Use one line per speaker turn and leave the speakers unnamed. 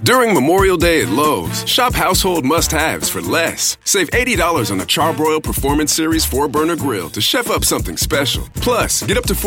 During Memorial Day at Lowe's, shop household must-haves for less. Save $80 on the Charbroil Performance Series 4-burner grill to chef up something special. Plus, get up to